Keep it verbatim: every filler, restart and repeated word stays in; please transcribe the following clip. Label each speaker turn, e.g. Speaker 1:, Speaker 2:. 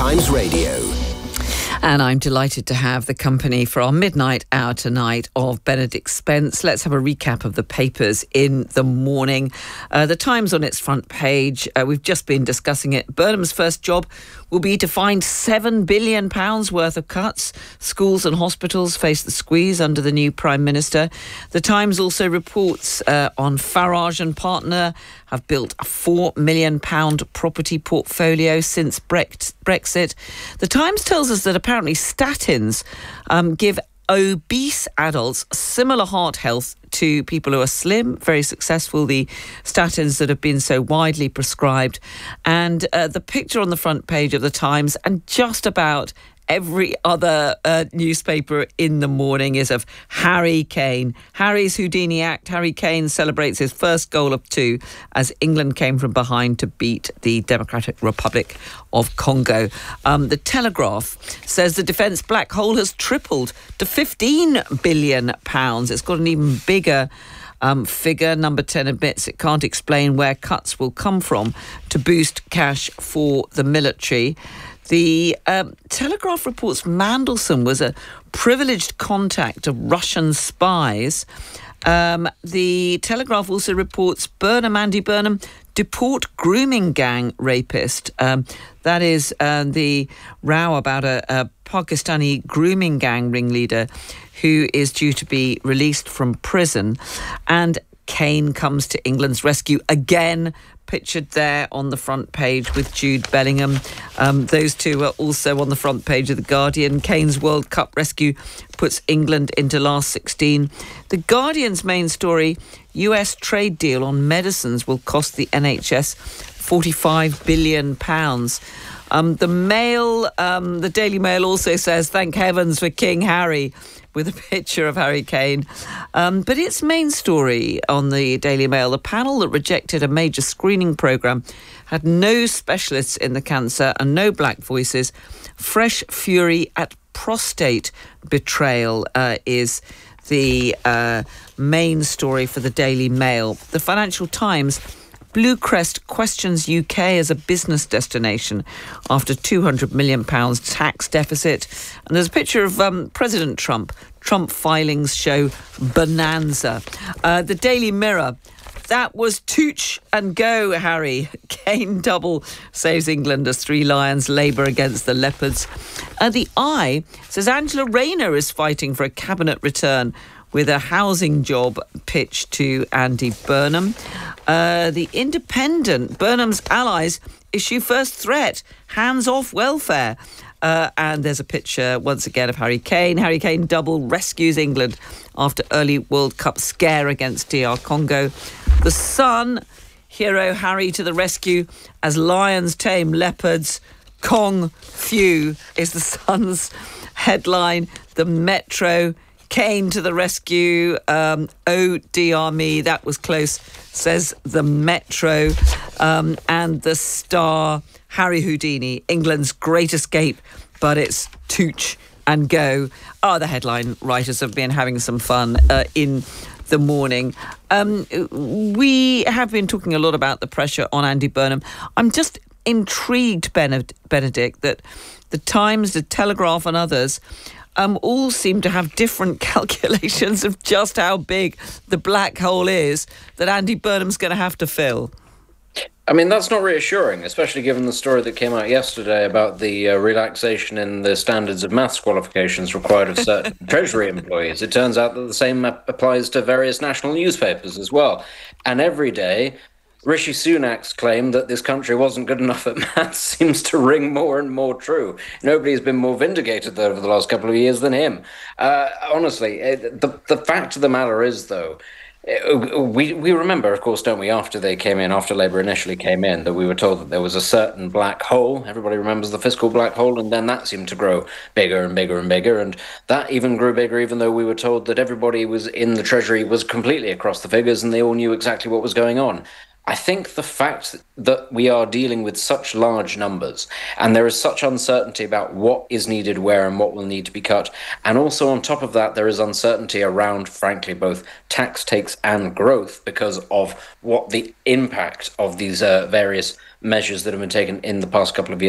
Speaker 1: Times Radio.
Speaker 2: And I'm delighted to have the company for our midnight hour tonight of Benedict Spence. Let's have a recap of the papers in the morning. Uh, the Times on its front page, uh, we've just been discussing it. Burnham's first job will be to find seven billion pounds worth of cuts. Schools and hospitals face the squeeze under the new Prime Minister. The Times also reports uh, on Farage and partner have built a four million pounds property portfolio since Brexit. The Times tells us that apparently statins um, give obese adults similar heart health to people who are slim, very successful, the statins that have been so widely prescribed. And uh, the picture on the front page of the Times and just about every other uh, newspaper in the morning is of Harry Kane. Harry's Houdini act. Harry Kane celebrates his first goal of two as England came from behind to beat the Democratic Republic of Congo. Um, the Telegraph says the defence black hole has tripled to fifteen billion pounds. It's got an even bigger Um, figure. Number ten admits it can't explain where cuts will come from to boost cash for the military. The um, Telegraph reports Mandelson was a privileged contact of Russian spies. Um, the Telegraph also reports Burnham, Andy Burnham, deport grooming gang rapist. Um, that is uh, the row about a, a Pakistani grooming gang ringleader who is due to be released from prison. And Kane comes to England's rescue again, pictured there on the front page with Jude Bellingham. Um, those two are also on the front page of The Guardian. Kane's World Cup rescue puts England into last sixteen. The Guardian's main story, U S trade deal on medicines will cost the N H S forty-five billion pounds. Um, the Mail, um, the Daily Mail also says, thank heavens for King Harry, with a picture of Harry Kane. Um, but its main story on the Daily Mail, the panel that rejected a major screening programme had no specialists in the cancer and no black voices. Fresh fury at prostate betrayal uh, is the uh, main story for the Daily Mail. The Financial Times, Blue Crest questions U K as a business destination after two hundred million pounds tax deficit. And there's a picture of um, President Trump. Trump filings show bonanza. Uh, the Daily Mirror, that was touch and go, Harry. Kane double saves England as Three Lions labour against the Leopards. Uh, the Eye says Angela Rayner is fighting for a cabinet return with a housing job pitch to Andy Burnham. Uh, the Independent, Burnham's allies issue first threat, hands-off welfare. Uh, and there's a picture, once again, of Harry Kane. Harry Kane double rescues England after early World Cup scare against D R Congo. The Sun, hero Harry to the rescue as lions tame leopards. Kong Few is the Sun's headline. The Metro, Kane to the rescue. Um, oh, dear me, that was close, says the Metro. Um, and the Star, Harry Houdini, England's great escape, but it's touch and go. Oh, the headline writers have been having some fun uh, in the morning. Um, we have been talking a lot about the pressure on Andy Burnham. I'm just intrigued, Benedict, that the Times, the Telegraph and others Um, all seem to have different calculations of just how big the black hole is that Andy Burnham's going to have to fill.
Speaker 3: I mean, that's not reassuring, especially given the story that came out yesterday about the uh, relaxation in the standards of maths qualifications required of certain Treasury employees. It turns out that the same applies to various national newspapers as well. And every day, Rishi Sunak's claim that this country wasn't good enough at maths seems to ring more and more true. Nobody's been more vindicated over the last couple of years than him. Uh, honestly, the the fact of the matter is, though, we we remember, of course, don't we, after they came in, after Labour initially came in, that we were told that there was a certain black hole. Everybody remembers the fiscal black hole, and then that seemed to grow bigger and bigger and bigger, and that even grew bigger even though we were told that everybody was in the Treasury was completely across the figures and they all knew exactly what was going on. I think the fact that we are dealing with such large numbers and there is such uncertainty about what is needed where and what will need to be cut, and also on top of that there is uncertainty around, frankly, both tax takes and growth because of what the impact of these uh, various measures that have been taken in the past couple of years